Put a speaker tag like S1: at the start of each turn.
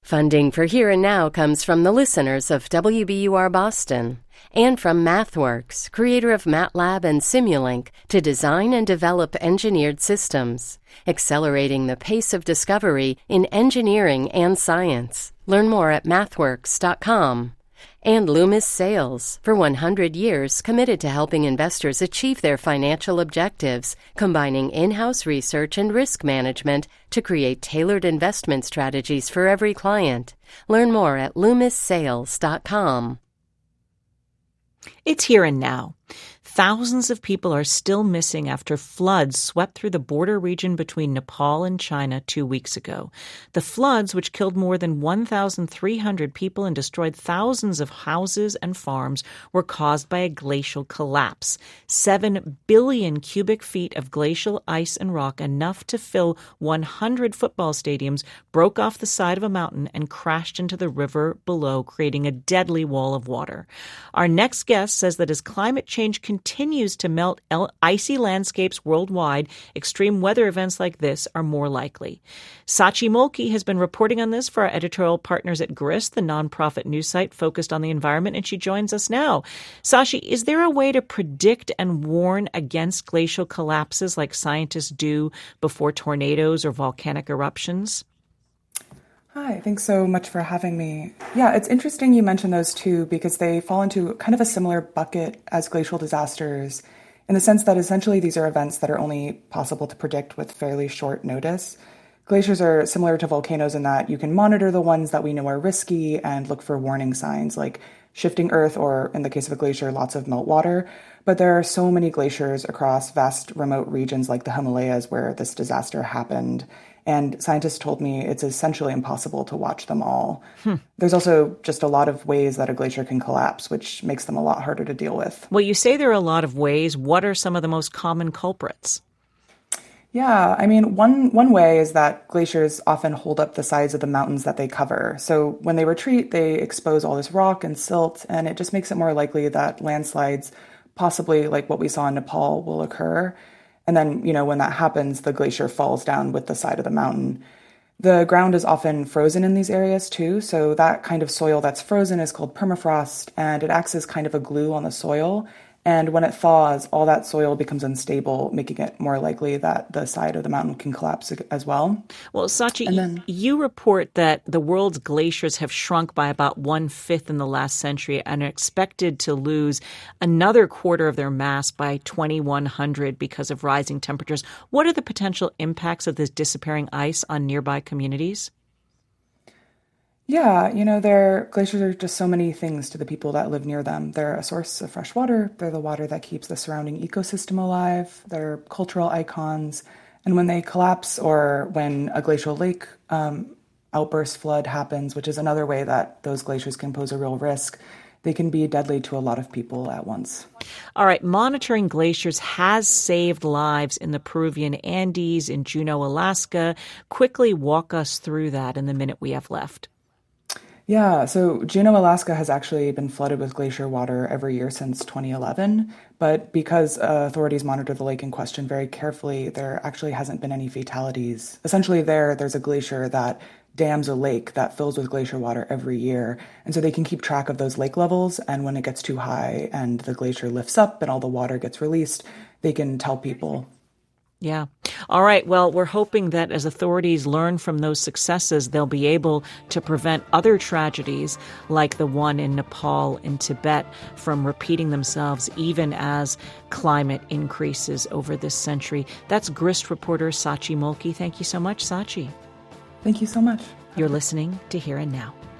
S1: Funding for Here and Now comes from the listeners of WBUR Boston and from MathWorks, creator of MATLAB and Simulink, to design and develop engineered systems, accelerating the pace of discovery in engineering and science. Learn more at mathworks.com. And Loomis Sales, for 100 years committed to helping investors achieve their financial objectives, combining in-house research and risk management to create tailored investment strategies for every client. Learn more at loomissales.com.
S2: It's Here and Now. Thousands of people are still missing after floods swept through the border region between Nepal and China 2 weeks ago. The floods, which killed more than 1,300 people and destroyed thousands of houses and farms, were caused by a glacial collapse. 7 billion cubic feet of glacial ice and rock, enough to fill 100 football stadiums, broke off the side of a mountain and crashed into the river below, creating a deadly wall of water. Our next guest says that as climate change continues to melt icy landscapes worldwide, extreme weather events like this are more likely. Sachi Moltke has been reporting on this for our editorial partners at Grist, the nonprofit news site focused on the environment, and she joins us now. Sachi, is there a way to predict and warn against glacial collapses like scientists do before tornadoes or volcanic eruptions?
S3: Hi, thanks so much for having me. Yeah, it's interesting you mentioned those two because they fall into kind of a similar bucket as glacial disasters in the sense that essentially these are events that are only possible to predict with fairly short notice. Glaciers are similar to volcanoes in that you can monitor the ones that we know are risky and look for warning signs like shifting earth or, in the case of a glacier, lots of meltwater. But there are so many glaciers across vast remote regions like the Himalayas where this disaster happened. And scientists told me it's essentially impossible to watch them all. There's also just a lot of ways that a glacier can collapse, which makes them a lot harder to deal with.
S2: Well, you say there are a lot of ways. What are some of the most common culprits?
S3: Yeah, I mean, one way is that glaciers often hold up the sides of the mountains that they cover. So when they retreat, they expose all this rock and silt, and it just makes it more likely that landslides, possibly like what we saw in Nepal, will occur. And then, when that happens, the glacier falls down with the side of the mountain. The ground is often frozen in these areas too, so that kind of soil that's frozen is called permafrost, and it acts as kind of a glue on the soil. And when it thaws, all that soil becomes unstable, making it more likely that the side of the mountain can collapse as well.
S2: Well, Sachi, you report that the world's glaciers have shrunk by about 1/5 in the last century and are expected to lose another quarter of their mass by 2100 because of rising temperatures. What are the potential impacts of this disappearing ice on nearby communities?
S3: Yeah, glaciers are just so many things to the people that live near them. They're a source of fresh water. They're the water that keeps the surrounding ecosystem alive. They're cultural icons. And when they collapse or when a glacial lake outburst flood happens, which is another way that those glaciers can pose a real risk, they can be deadly to a lot of people at once.
S2: All right, monitoring glaciers has saved lives in the Peruvian Andes, in Juneau, Alaska. Quickly walk us through that in the minute we have left.
S3: Yeah, so Juneau, Alaska has actually been flooded with glacier water every year since 2011. But because authorities monitor the lake in question very carefully, there actually hasn't been any fatalities. Essentially, there's a glacier that dams a lake that fills with glacier water every year. And so they can keep track of those lake levels. And when it gets too high and the glacier lifts up and all the water gets released, they can tell people.
S2: Yeah. All right. Well, we're hoping that as authorities learn from those successes, they'll be able to prevent other tragedies like the one in Nepal and Tibet from repeating themselves, even as climate increases over this century. That's Grist reporter Sachi Moltke. Thank you so much, Sachi.
S3: Thank you so much.
S2: You're listening to Here and Now.